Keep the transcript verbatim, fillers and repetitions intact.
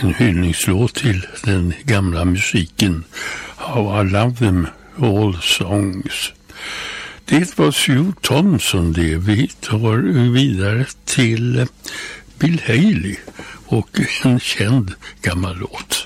en hyllningslåt till den gamla musiken. How I love them all songs. Det var Sue Thompson det. Vi tar vidare till Bill Haley och en känd gammal låt.